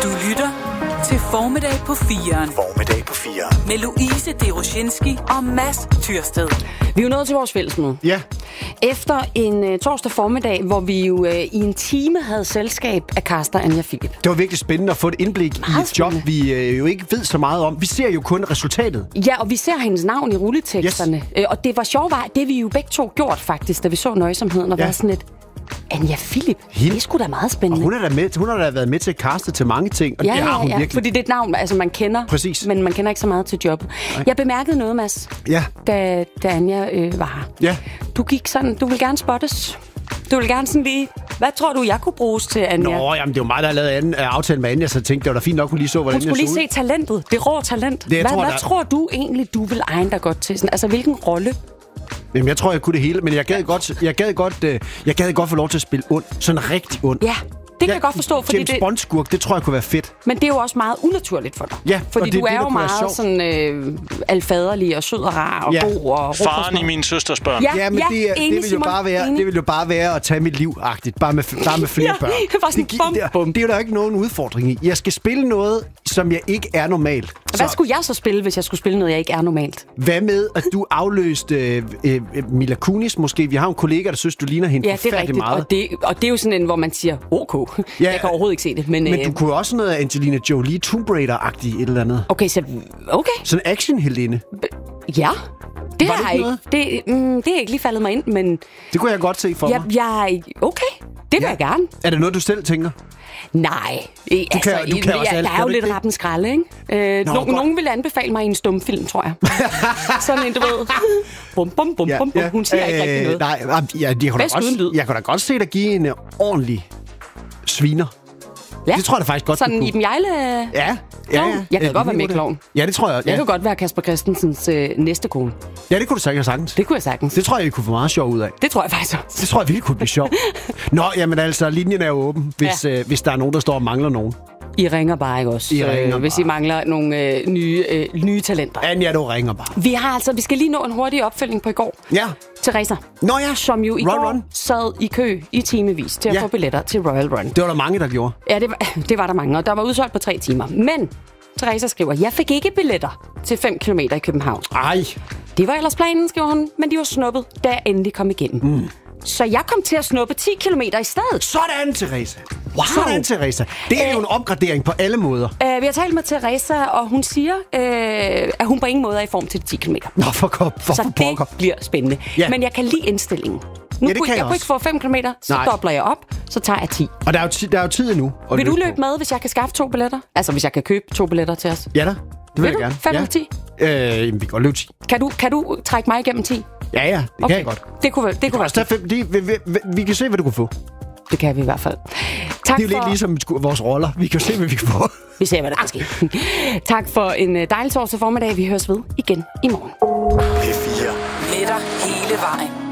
Du lytter til Formiddag på 4'eren. Formiddag på 4'eren. Med Louise Deroshinski og Mads Tyrsted. Vi er jo nået til vores fællesmøde. Ja. Efter en torsdag formiddag, hvor vi jo i en time havde selskab af Karsten og Anja Philip. Det var virkelig spændende at få et indblik i et job, vi jo ikke ved så meget om. Vi ser jo kun resultatet. Ja, og vi ser hendes navn i rulleteksterne. Yes. Og det var sjovt, det vi jo begge to gjort faktisk, da vi så nøjsomheden og var sådan lidt... Anja Philip, det er sgu da meget spændende. Og hun har da været med til at kaste til mange ting, og det har hun virkelig. Fordi det er et navn, altså man kender, præcis. Men man kender ikke så meget til jobbet. Jeg bemærkede noget, Mads, da Anja var her. Ja. Du vil gerne spottes. Du vil gerne sådan lige... Hvad tror du, jeg kunne bruges til, Anja? Nå, jamen det var mig, der havde lavet aftale med Anja, så jeg tænkte, det var da fint nok, hun lige så, hvordan jeg så ud. Hun skulle lige se talentet. Det rå talent. Hvad tror du egentlig, du vil egne dig godt til? Sådan, altså, hvilken rolle? Jamen, jeg tror, jeg kunne det hele, men jeg gad godt få lov til at spille ond. Sådan rigtig ond. Ja, det kan jeg godt forstå, fordi James Bond-skurk, det tror jeg kunne være fedt. Men det er jo også meget unaturligt for dig. Ja, fordi du er jo meget sådan alfaderlig og sød og rar og god og faren i min søsters børn. Ja, men det vil jo bare være at tage mit liv-agtigt. Bare med flere børn. Det er jo der ikke nogen udfordring i. Jeg skal spille noget, som jeg ikke er normalt. Hvad skulle jeg så spille, hvis jeg skulle spille noget, jeg ikke er normalt? Hvad med, at du afløste Mila Kunis måske? Vi har en kollega, der synes, du ligner hende forfærdelig meget. Og det er jo sådan en, hvor man siger, OK. Ja, jeg kan overhovedet ikke se det. Men du kunne også noget af Angelina Jolie, Tomb Raider-agtigt et eller andet. Okay. Sådan en action-heldinde. Ja. Det har jeg ikke. Det er ikke lige faldet mig ind, men... Det kunne jeg godt se for mig. Okay, det vil jeg gerne. Er det noget, du selv tænker? Nej. Du kan også der er jo lidt rappen skralde, ikke? Nogen vil anbefale mig i en stumfilm, tror jeg. Sådan en, du ved... Bum, bum, bum, bum, bum. Hun siger ikke rigtig noget. Jeg kan da godt se dig give en ordentlig sviner. Ja. Det tror jeg da faktisk godt, sådan i den jejle... Ja. Jeg kan godt være med i Klovn. Ja, det tror jeg. Ja. Jeg kan godt være Kasper Christensens næste kone. Ja, det kunne du sagtens. Det kunne jeg sagtens. Det tror jeg, vi kunne få meget sjov ud af. Det tror jeg faktisk også. Det tror jeg virkelig kunne blive sjov. Nå, jamen altså, linjen er jo åben, hvis der er nogen, der står og mangler nogen. I ringer bare, ikke også? Hvis I mangler nogle nye talenter. Anja, du ringer bare. Vi skal lige nå en hurtig opfølgning på i går. Ja. Teresa. Nå ja. Som jo i går sad i kø i timevis til at få billetter til Royal Run. Det var der mange, der gjorde. Ja, det var der mange, og der var udsolgt på 3 timer. Men Teresa skriver, jeg fik ikke billetter til 5 kilometer i København. Ej. Det var ellers planen, skriver hun, men de var snuppet, da jeg endelig kom igennem. Så jeg kom til at snuppe 10 kilometer i stedet. Sådan, Teresa. Wow. Sådan, Teresa. Det er jo en opgradering på alle måder. Vi har talt med Teresa, og hun siger, at hun på ingen måde er i form til de 10 kilometer. Nå, for det bliver spændende. Ja. Men jeg kan lide indstillingen. Jeg kunne ikke få 5 kilometer, så dobler jeg op, så tager jeg 10. Og der er jo tid endnu. Vil du løbe med, hvis jeg kan skaffe 2 billetter? Altså, hvis jeg kan købe 2 billetter til os? Ja da, det vil jeg gerne. 5 eller 10? Vi kan godt løbe 10. Kan du trække mig igennem 10? Ja, det kan jeg godt. Det kunne være. Vi kan se, hvad du kan få. Det kan vi i hvert fald. Tak det er jo lidt ligesom vores roller. Vi kan se, hvad vi kan få. Vi ser, hvad der kan ske. Tak for en dejlig torsdag formiddag. Vi høres ved igen i morgen. P4. Med dig hele vejen.